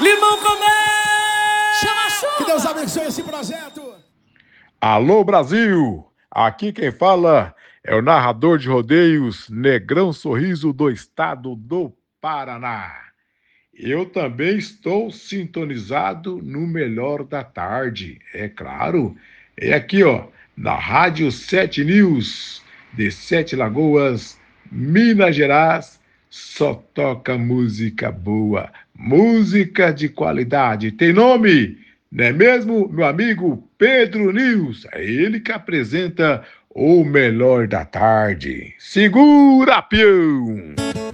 Limão com mel! Chama a chuva! Que Deus abençoe esse projeto! Alô, Brasil! Aqui quem fala é o narrador de rodeios Negrão Sorriso do estado do Paraná. Eu também estou sintonizado no Melhor da Tarde, é claro. É aqui, ó, na Rádio 7 News, de Sete Lagoas, Minas Gerais. Só toca música boa, música de qualidade. Tem nome, não é mesmo, meu amigo Pedro News? É ele que apresenta o Melhor da Tarde. Segura, peão!